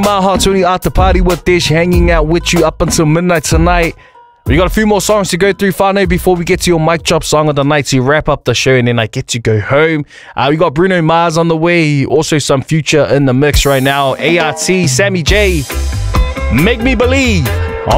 my Hot 20 after party with Dish, hanging out with you up until midnight tonight. We got a few more songs to go through, Fano, before we get to your mic drop song of the night to wrap up the show, and then I get to go home. We got Bruno Mars on the way, also some Future in the mix right now. ART, Sammy J, Make Me Believe.